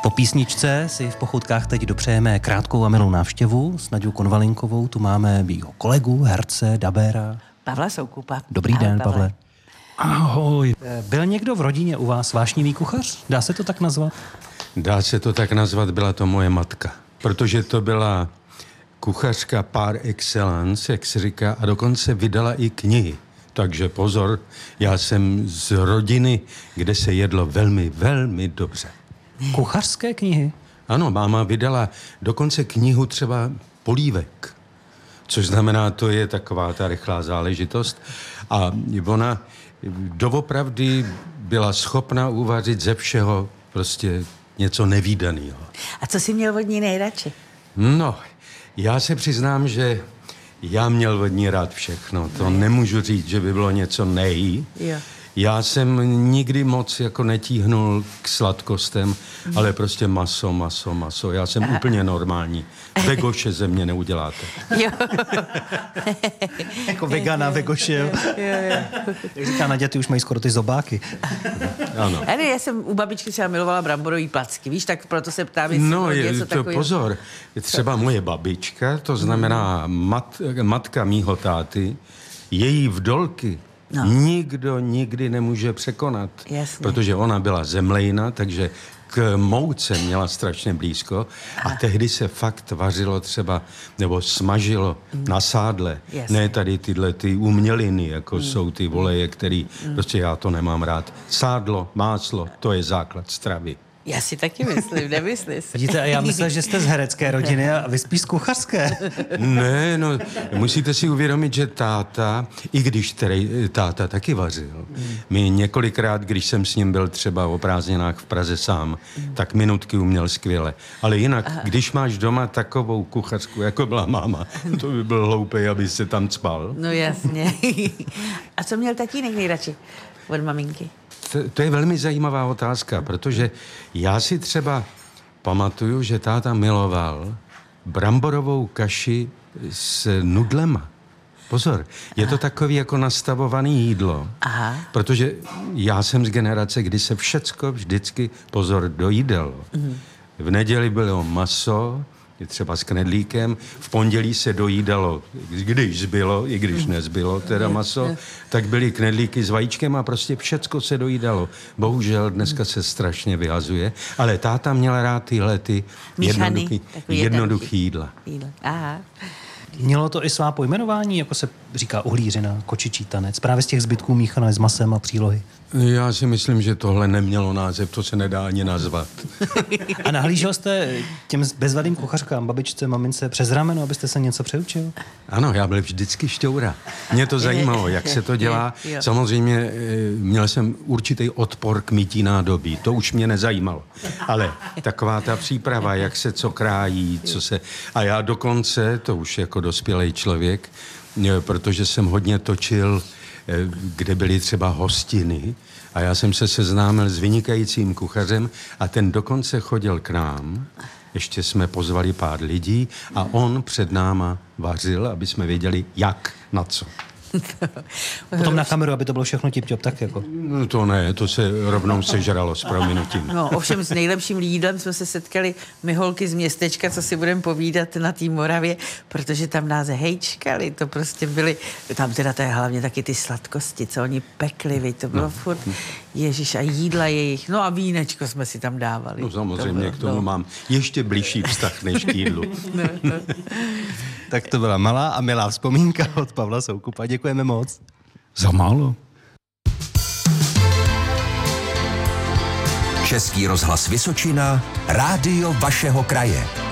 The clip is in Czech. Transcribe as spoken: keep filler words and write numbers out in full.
Po písničce si v Pochoutkách teď dopřejeme krátkou a milou návštěvu s Naďou Konvalinkovou. Tu máme mýho kolegu, herce, dabéra. Pavla Soukupa. Dobrý Ahoj, den, Pavle. Pavle. Ahoj. Byl někdo v rodině u vás vášnivý kuchař? Dá se to tak nazvat? Dá se to tak nazvat, byla to moje matka. Protože to byla kuchařka par excellence, jak se říká, a dokonce vydala i knihy. Takže pozor, já jsem z rodiny, kde se jedlo velmi, velmi dobře. Kuchařské knihy? Ano, máma vydala dokonce knihu třeba polívek, což znamená, to je taková ta rychlá záležitost. A ona doopravdy byla schopna uvařit ze všeho prostě něco nevídaného. A co jsi měl od ní nejradši? No, já se přiznám, že já měl od ní rád všechno. To nemůžu říct, že by bylo něco nej. Jo. Já jsem nikdy moc jako netíhnul k sladkostem, mm. ale prostě maso, maso, maso. Já jsem úplně normální. Vegoše ze mě neuděláte. Jo. Jako vegana, vegoše, jo. Jo, jo. Jak říká Naďa, ty už mají skoro ty zobáky. Ano. Ale já jsem u babičky třeba milovala bramborový placky, víš, tak proto se ptám, jestli No, bylo je, něco to takového. pozor. Třeba moje babička, to znamená mat, matka mýho táty, její vdolky No. nikdo nikdy nemůže překonat. Jasně. Protože ona byla zemlejna, takže k mouce měla strašně blízko a tehdy se fakt vařilo třeba, nebo smažilo mm. na sádle. Jasně. Ne tady tyhle ty uměliny, jako mm. jsou ty voleje, který mm. prostě já to nemám rád. Sádlo, máslo, to je základ stravy. Já si taky myslím, nemyslíš? Vidíte, a já myslel, že jste z herecké rodiny a vy spíš z kuchařské. Ne, no, musíte si uvědomit, že táta, i když tedy táta taky vařil, my několikrát, když jsem s ním byl třeba o prázdninách v Praze sám, tak minutky uměl skvěle. Ale jinak, Aha. když máš doma takovou kuchařku, jako byla máma, to by byl hloupej, aby se tam cpal. No jasně. A co měl tatínek nejradši od maminky? To, to je velmi zajímavá otázka, protože já si třeba pamatuju, že táta miloval bramborovou kaši s nudlema. Pozor, je to takový jako nastavované jídlo, Aha. protože já jsem z generace, kdy se všecko vždycky, pozor, dojídalo. Mm. V neděli bylo maso, třeba s knedlíkem, v pondělí se dojídalo, když zbylo, i když nezbylo teda maso, tak byly knedlíky s vajíčkem a prostě všecko se dojídalo. Bohužel dneska se strašně vyhazuje, ale táta měla rád tyhle ty Míchaný, jednoduchý, takový jednoduchý jídla. jídla. Aha. Mělo to i svá pojmenování, jako se říká uhlířina, kočičí tanec, právě z těch zbytků míchané s masem a přílohy. Já si myslím, že tohle nemělo název, to se nedá ani nazvat. A nahlížel jste těm bezvadným kuchařkám, babičce, mamince přes rameno, abyste se něco přeučil? Ano, já byl vždycky šťoura. Mě to zajímalo, jak se to dělá. Samozřejmě měl jsem určitý odpor k mytí nádobí, to už mě nezajímalo. Ale taková ta příprava, jak se co krájí, co se... A já dokonce, to už jako dospělý člověk, protože jsem hodně točil, kde byly třeba hostiny a já jsem se seznámil s vynikajícím kuchařem a ten dokonce chodil k nám. Ještě jsme pozvali pár lidí a on před náma vařil, aby jsme věděli, jak, na co. Potom na kameru, aby to bylo všechno tip-top, tak jako. No to ne, to se rovnou sežralo s prominutím. No, ovšem s nejlepším jídlem jsme se setkali my holky z městečka, co si budeme povídat na té Moravě, protože tam nás hejčkali, to prostě byly, tam teda to je hlavně taky ty sladkosti, co oni pekli, viď, to bylo no. furt, ježiš, a jídla jejich, no a vínečko jsme si tam dávali. No samozřejmě to k tomu no. mám ještě bližší vztah než k jídlu. No, no. Tak to byla malá a milá vzpomínka od Pavla Soukupa. Děkujeme moc. Za málo. Český rozhlas Vysočina, rádio vašeho kraje.